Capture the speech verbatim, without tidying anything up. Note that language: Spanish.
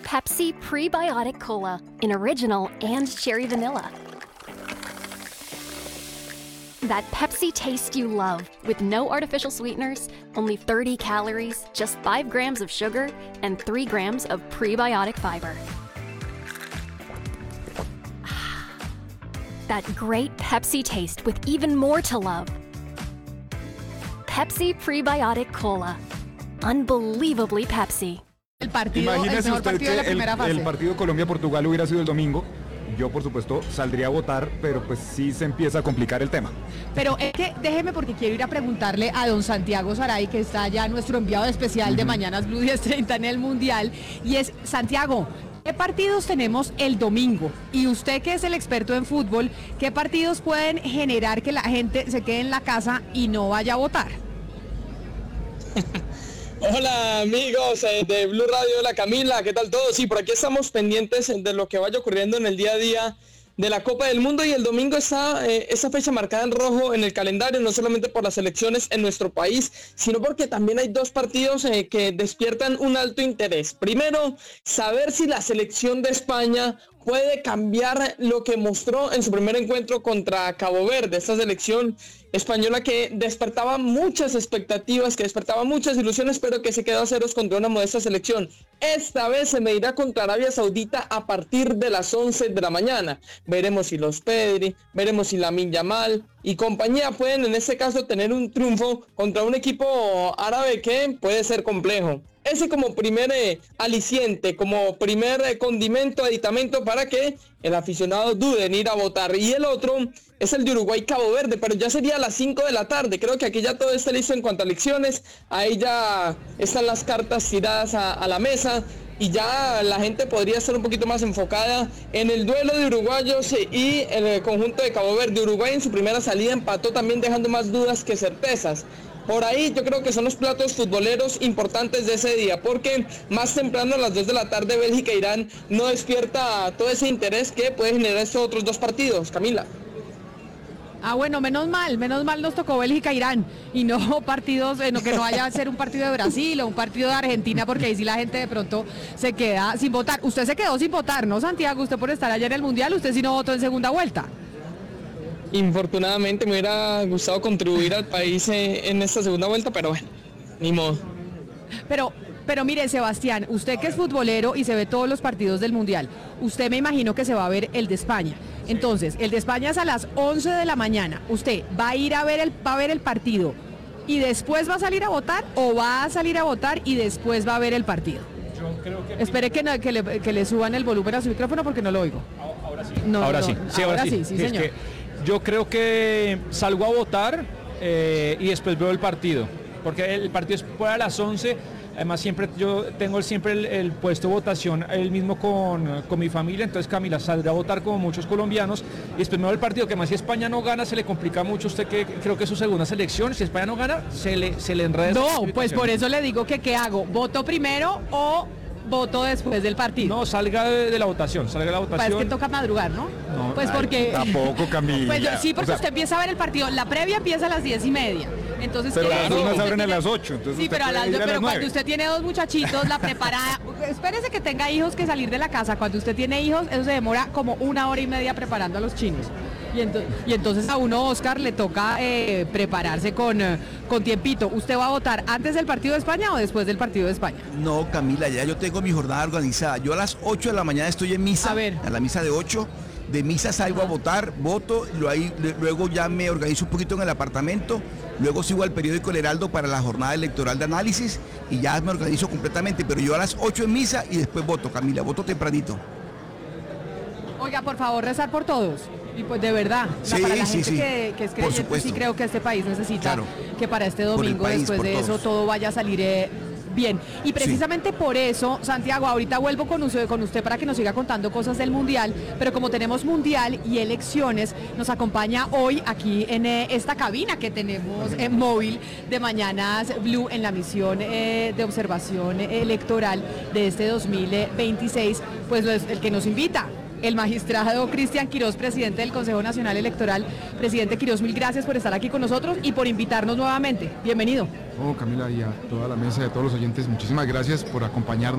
Pepsi Prebiotic Cola in original and cherry vanilla. That Pepsi taste you love, with no artificial sweeteners, only thirty calories, just five grams of sugar, and three grams of prebiotic fiber. That great Pepsi taste with even more to love. Pepsi Prebiotic Cola. Unbelievably Pepsi. El partido, Imagínese el mejor usted partido de la que el, primera fase. el partido Colombia-Portugal hubiera sido el domingo. Yo, por supuesto, saldría a votar, pero pues sí se empieza a complicar el tema. Pero es que déjeme porque quiero ir a preguntarle a don Santiago Saray, que está ya nuestro enviado especial uh-huh. de Mañanas Blue diez treinta en el Mundial. Y es, Santiago, ¿qué partidos tenemos el domingo? Y usted que es el experto en fútbol, ¿qué partidos pueden generar que la gente se quede en la casa y no vaya a votar? Hola amigos eh, de Blue Radio, hola Camila, ¿qué tal todos? Sí, por aquí estamos pendientes de lo que vaya ocurriendo en el día a día de la Copa del Mundo y el domingo está eh, esa fecha marcada en rojo en el calendario, no solamente por las elecciones en nuestro país, sino porque también hay dos partidos eh, que despiertan un alto interés. Primero, saber si la selección de España puede cambiar lo que mostró en su primer encuentro contra Cabo Verde, esta selección española que despertaba muchas expectativas, que despertaba muchas ilusiones, pero que se quedó a ceros contra una modesta selección. Esta vez se medirá contra Arabia Saudita a partir de las once de la mañana. Veremos si los Pedri, veremos si Lamine Yamal y compañía pueden en este caso tener un triunfo contra un equipo árabe que puede ser complejo. Ese como primer eh, aliciente, como primer eh, condimento, aditamento para que el aficionado dude en ir a votar. Y el otro es el de Uruguay-Cabo Verde, pero ya sería a las cinco de la tarde. Creo que aquí ya todo está listo en cuanto a elecciones. Ahí ya están las cartas tiradas a, a la mesa. Y ya la gente podría estar un poquito más enfocada en el duelo de uruguayos y en el conjunto de Cabo Verde. Uruguay en su primera salida empató también dejando más dudas que certezas. Por ahí yo creo que son los platos futboleros importantes de ese día, porque más temprano a las dos de la tarde Bélgica-Irán no despierta todo ese interés que puede generar estos otros dos partidos. Camila. Ah, bueno, menos mal, menos mal nos tocó Bélgica-Irán y no partidos, eh, no, que no vaya a ser un partido de Brasil o un partido de Argentina, porque ahí sí la gente de pronto se queda sin votar. Usted se quedó sin votar, ¿no, Santiago? Usted por estar allá en el Mundial, usted sí no votó en segunda vuelta. Infortunadamente me hubiera gustado contribuir al país en esta segunda vuelta, pero bueno, ni modo. Pero, pero mire, Sebastián, usted que es futbolero y se ve todos los partidos del Mundial, usted me imagino que se va a ver el de España. Entonces, el de España es a las once de la mañana. ¿Usted va a ir a ver el, va a ver el partido y después va a salir a votar o va a salir a votar y después va a ver el partido? Yo creo que... Espere que, no, que, le, que le suban el volumen a su micrófono porque no lo oigo. Ahora sí. No, ahora no, sí. Sí, ahora, ahora sí, sí, sí, sí señor. Es que yo creo que salgo a votar eh, y después veo el partido, porque el partido es fuera a las once. Además siempre yo tengo siempre el, el puesto de votación el mismo con, con mi familia, entonces Camila saldrá a votar como muchos colombianos y después me veo el partido, que más si España no gana se le complica mucho. Usted que creo que es su segunda selección, si España no gana se le, se le enreda. No, pues por eso le digo que ¿qué hago? ¿Voto primero o voto después del partido? No, salga de, de la votación, salga de la votación. Parece que toca madrugar, ¿no? No, pues porque... Tampoco, Camila. Pues sí, porque o sea, usted empieza a ver el partido, la previa empieza a las diez y media. Entonces, pero las urnas abren tiene... a las ocho. Entonces sí, pero, a las, a pero las cuando usted tiene dos muchachitos, la preparada... Espérese que tenga hijos que salir de la casa. Cuando usted tiene hijos, eso se demora como una hora y media preparando a los chinos. Y, ento y entonces a uno, Oscar, le toca eh, prepararse con, eh, con tiempito. ¿Usted va a votar antes del partido de España o después del partido de España? No, Camila, ya yo tengo mi jornada organizada. Yo a las ocho de la mañana estoy en misa, a, ver. a la misa de ocho. De misa salgo a votar, voto, lo ahí, luego ya me organizo un poquito en el apartamento, luego sigo al periódico El Heraldo para la jornada electoral de análisis y ya me organizo completamente, pero yo a las ocho en misa y después voto, Camila, voto tempranito. Oiga, por favor, rezar por todos. Y pues de verdad, sí, para la sí, gente sí. que, que es creyente, sí creo que este país necesita claro. que para este domingo, país, después de todos. eso, todo vaya a salir eh, bien. Y precisamente sí. por eso, Santiago, ahorita vuelvo con usted, con usted para que nos siga contando cosas del Mundial, pero como tenemos Mundial y elecciones, nos acompaña hoy aquí en eh, esta cabina que tenemos en móvil de Mañanas Blue en la misión eh, de observación electoral de este dos mil veintiséis, pues el que nos invita. El magistrado Cristian Quirós, presidente del Consejo Nacional Electoral. Presidente Quirós, mil gracias por estar aquí con nosotros y por invitarnos nuevamente. Bienvenido. Oh, Camila, y a toda la mesa y a todos los oyentes, muchísimas gracias por acompañarnos.